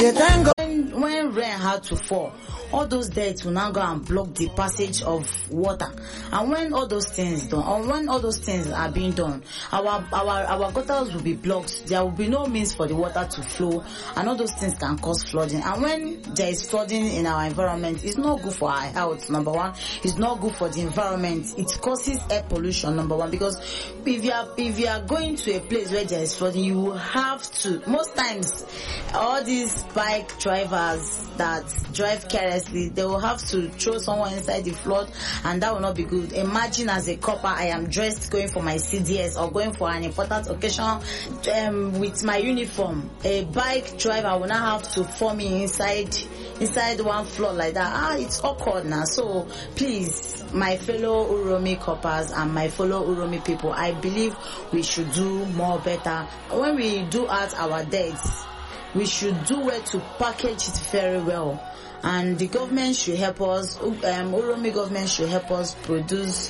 When rain had to fall, all those dirt will now go and block the passage of water. And when all those things done, or when all those things are being done, our gutters will be blocked. There will be no means for the water to flow, and all those things can cause flooding. And when there is flooding in our environment, it's not good for our health. Number one, it's not good for the environment. It causes air pollution. Number one, because if you are going to a place where there is flooding, you will have to. Most times, all these bike drivers that drive carelessly, they will have to throw someone inside the flood, and that will not be good. Imagine, as a copper, I am dressed going for my CDS or going for an important occasion with my uniform. A bike driver will not have to form me inside one flood like that. It's awkward now. So please, my fellow Uromi coppers and my fellow Uromi people, I believe we should do more better. When we do out our debts, we should do well to package it very well, and the government should help us. Uromi government should help us produce